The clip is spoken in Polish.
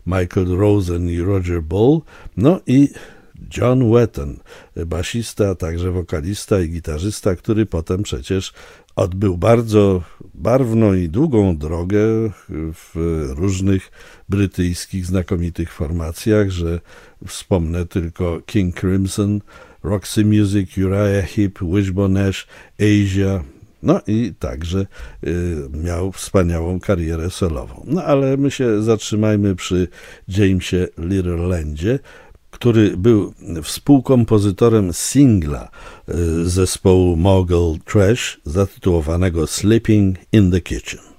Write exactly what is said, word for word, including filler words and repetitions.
Michael Rosen i Roger Ball, no i John Wetton, basista, także wokalista i gitarzysta, który potem przecież odbył bardzo barwną i długą drogę w różnych brytyjskich znakomitych formacjach, że wspomnę tylko King Crimson, Roxy Music, Uriah Heep, Wishbone Ash, Asia, no i także y, miał wspaniałą karierę solową. No ale my się zatrzymajmy przy Jamesie Little-Landzie, który był współkompozytorem singla y, zespołu Mogul Trash zatytułowanego Sleeping in the Kitchen.